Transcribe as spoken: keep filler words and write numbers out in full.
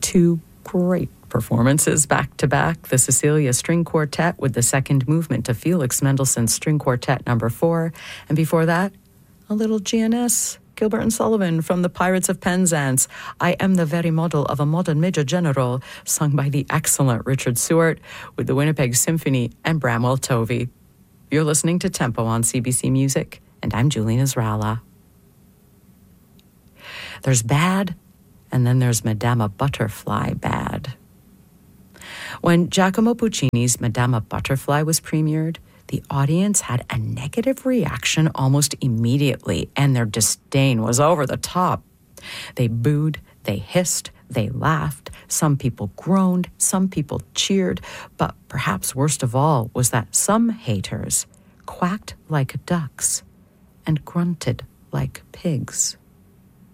two great performances back-to-back, the Cecilia String Quartet with the second movement of Felix Mendelssohn's String Quartet number four, and before that, a little G N S, Gilbert and Sullivan from the Pirates of Penzance, I Am the Very Model of a Modern Major General, sung by the excellent Richard Sewart with the Winnipeg Symphony and Bramwell Tovey. You're listening to Tempo on C B C Music, and I'm Julie Nasrallah. There's bad, and then there's Madama Butterfly bad. When Giacomo Puccini's Madama Butterfly was premiered, the audience had a negative reaction almost immediately, and their disdain was over the top. They booed, they hissed, they laughed, some people groaned, some people cheered, but perhaps worst of all was that some haters quacked like ducks and grunted like pigs.